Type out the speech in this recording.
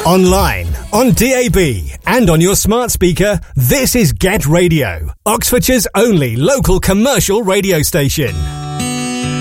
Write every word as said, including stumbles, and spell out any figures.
Online, on D A B, and on your smart speaker, this is Get Radio, Oxfordshire's only local commercial radio station.